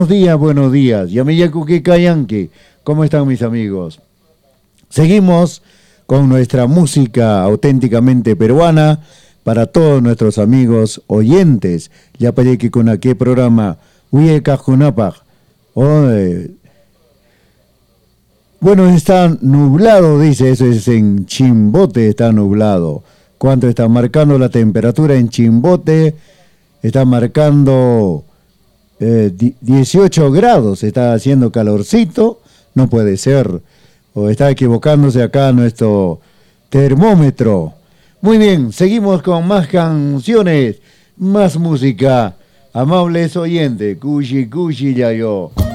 Buenos días. Yamiyakuki Kayanki. ¿Cómo están mis amigos? Seguimos con nuestra música auténticamente peruana para todos nuestros amigos oyentes. Ya para que con aquel programa Uye Cajunapaj. Bueno, está nublado, dice, eso es en Chimbote, está nublado. ¿Cuánto está marcando la temperatura en Chimbote? Está marcando 18 grados, está haciendo calorcito, no puede ser. O está equivocándose acá nuestro termómetro. Muy bien, seguimos con más canciones, más música. Amables oyentes, Cushi Cushi ya yo.